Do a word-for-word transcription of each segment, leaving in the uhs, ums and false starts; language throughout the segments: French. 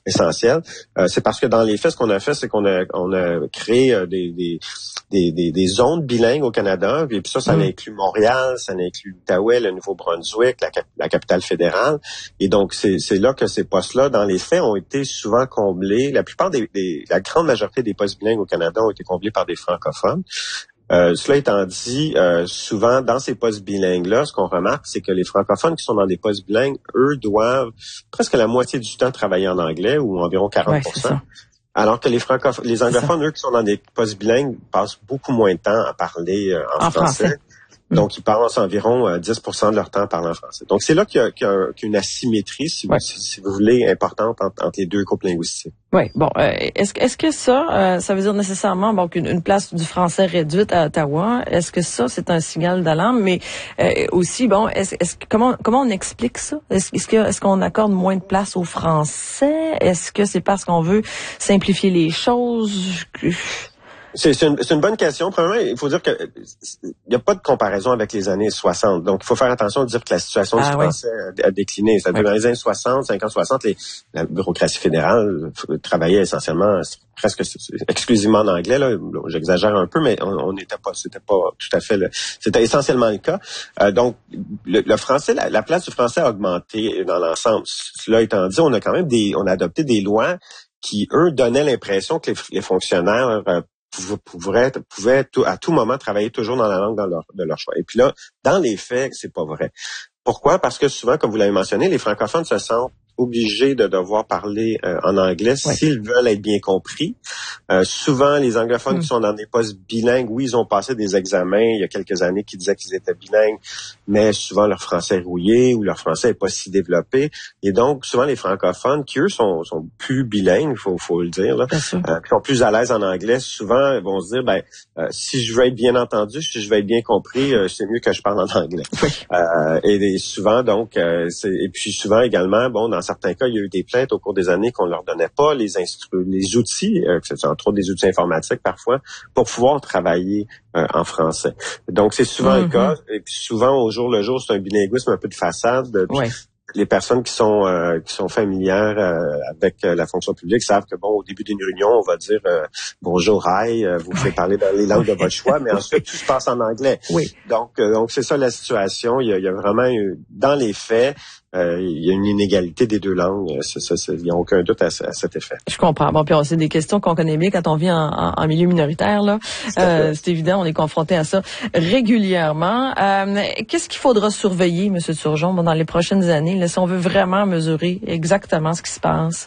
essentiel. Euh, c'est parce que dans les faits, ce qu'on a fait, c'est qu'on a, on a créé euh, des, des, des, des, des zones bilingues au Canada. Et puis ça, ça mmh. inclut Montréal, ça inclut l'Outaouais, le Nouveau-Brunswick, la, la capitale fédérale. Et donc, c'est, c'est là que ces postes-là, dans les faits, ont été souvent comblés. La plupart des, des la grande majorité des postes bilingues au Canada ont été comblés par des francophones. Euh, cela étant dit, euh, souvent dans ces postes bilingues-là, ce qu'on remarque, c'est que les francophones qui sont dans des postes bilingues, eux, doivent presque la moitié du temps travailler en anglais, ou environ quarante pour cent. Ouais, alors que les francophones, les anglophones, eux, qui sont dans des postes bilingues, passent beaucoup moins de temps à parler euh, en, en français. français. Donc, ils passent environ euh, dix pour cent de leur temps à parler en français. Donc, c'est là qu'il y a, qu'il y a, qu'il y a une asymétrie, si, ouais. vous, si, si vous voulez, importante entre, entre les deux groupes linguistiques. Oui, bon, euh, est-ce, est-ce que ça, euh, ça veut dire nécessairement bon, qu'une une place du français réduite à Ottawa? Est-ce que ça, c'est un signal d'alarme? Mais euh, aussi, bon, est-ce, est-ce comment comment on explique ça? Est-ce, est-ce, que, est-ce qu'on accorde moins de place au français? Est-ce que c'est parce qu'on veut simplifier les choses? C'est, c'est, une, c'est une bonne question. Premièrement, il faut dire que il n'y a pas de comparaison avec les années soixante. Donc, il faut faire attention de dire que la situation ah, du oui. français a, a décliné. C'est-à-dire oui. dans les années soixante, cinquante, soixante, les, la bureaucratie fédérale travaillait essentiellement presque exclusivement en anglais. Là, j'exagère un peu, mais on n'était pas, c'était pas tout à fait le, c'était essentiellement le cas. Euh, donc, le, le français, la, la place du français a augmenté dans l'ensemble. Cela étant dit, on a quand même des, on a adopté des lois qui, eux, donnaient l'impression que les, les fonctionnaires euh, pouvaient, pouvaient tout, à tout moment travailler toujours dans la langue dans leur, de leur choix. Et puis là, dans les faits, c'est pas vrai. Pourquoi? Parce que souvent, comme vous l'avez mentionné, les francophones se sentent obligés de devoir parler euh, en anglais ouais. s'ils veulent être bien compris. Euh, souvent, les anglophones mmh. qui sont dans des postes bilingues, oui, ils ont passé des examens il y a quelques années qui disaient qu'ils étaient bilingues, mais souvent leur français est rouillé ou leur français est pas si développé. Et donc, souvent, les francophones qui, eux, sont, sont plus bilingues, il faut, faut le dire, là, euh, qui sont plus à l'aise en anglais, souvent vont se dire, ben, euh, si je veux être bien entendu, si je veux être bien compris, euh, c'est mieux que je parle en anglais. Oui. Euh, et, et souvent, donc, euh, c'est, et puis souvent également, bon, dans certains cas, il y a eu des plaintes au cours des années qu'on leur donnait pas les instru- les outils, euh, c'est entre autres des outils informatiques parfois, pour pouvoir travailler euh, en français. Donc, c'est souvent mm-hmm. le cas. Et puis souvent, au jour le jour, c'est un bilinguisme un peu de façade. Puis, ouais. Les personnes qui sont euh, qui sont familières euh, avec euh, la fonction publique savent que bon, au début d'une réunion, on va dire euh, bonjour, hi, euh, vous pouvez parler dans les langues de votre choix, mais ensuite tout se passe en anglais. Oui. Donc euh, donc c'est ça la situation. Il y a, il y a vraiment eu, dans les faits, euh, il y a une inégalité des deux langues. C'est ça, c'est, il n'y a aucun doute à, à cet effet. Je comprends. Bon, puis c'est des questions qu'on connaît bien quand on vit en, en, en milieu minoritaire là. Euh, c'est évident, on est confronté à ça régulièrement. Euh, qu'est-ce qu'il faudra surveiller, M. Turgeon, dans les prochaines années? Là, si on veut vraiment mesurer exactement ce qui se passe?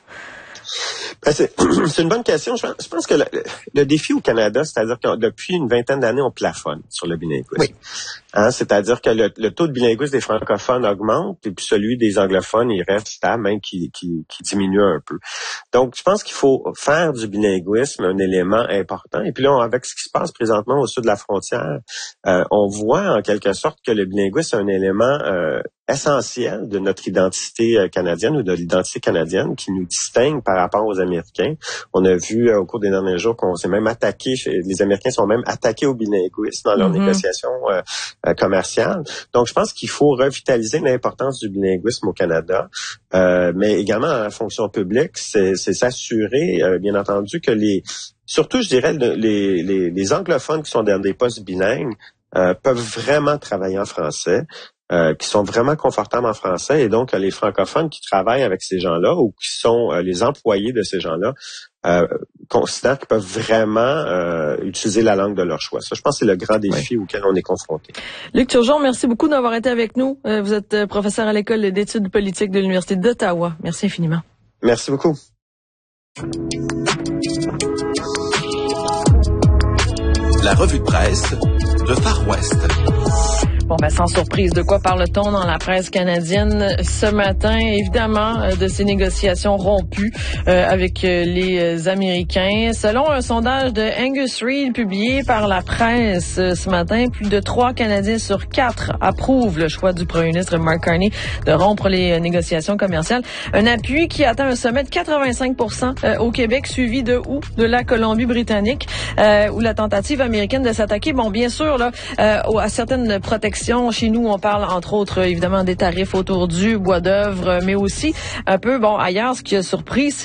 Ben c'est, c'est une bonne question. Je pense, je pense que le, le défi au Canada, c'est-à-dire que depuis une vingtaine d'années, on plafonne sur le bilinguisme. Oui. Hein, c'est-à-dire que le, le taux de bilinguisme des francophones augmente et puis celui des anglophones, il reste stable, même qui, qui, qui diminue un peu. Donc, je pense qu'il faut faire du bilinguisme un élément important. Et puis là, on, avec ce qui se passe présentement au sud de la frontière, euh, on voit en quelque sorte que le bilinguisme est un élément euh, essentiel de notre identité canadienne ou de l'identité canadienne qui nous distingue par rapport aux Américains. On a vu euh, au cours des derniers jours qu'on s'est même attaqué, les Américains sont même attaqués au bilinguisme dans leurs mm-hmm. négociations euh, euh, commerciales. Donc, je pense qu'il faut revitaliser l'importance du bilinguisme au Canada, euh, mais également dans la fonction publique, c'est, c'est s'assurer, euh, bien entendu, que les, surtout, je dirais, les, les, les anglophones qui sont dans des postes bilingues euh, peuvent vraiment travailler en français. Euh, qui sont vraiment confortables en français et donc euh, les francophones qui travaillent avec ces gens-là ou qui sont euh, les employés de ces gens-là euh, considèrent qu'ils peuvent vraiment euh, utiliser la langue de leur choix. Ça, je pense que c'est le grand défi oui. auquel on est confronté. Luc Turgeon, merci beaucoup d'avoir été avec nous. Euh, vous êtes professeur à l'École d'études politiques de l'Université d'Ottawa. Merci infiniment. Merci beaucoup. La revue de presse de Far West. Bon, ben, sans surprise, de quoi parle-t-on dans la presse canadienne ce matin? Évidemment, euh, de ces négociations rompues euh, avec euh, les Américains. Selon un sondage de Angus Reid publié par la presse euh, ce matin, plus de trois Canadiens sur quatre approuvent le choix du premier ministre Mark Carney de rompre les euh, négociations commerciales. Un appui qui atteint un sommet de quatre-vingt-cinq pour cent euh, au Québec, suivi de où? De la Colombie-Britannique, euh, où la tentative américaine de s'attaquer, bon, bien sûr, là, euh, à certaines protections. Chez nous, on parle entre autres évidemment des tarifs autour du bois d'œuvre, mais aussi un peu bon ailleurs. Ce qui a surpris, c'est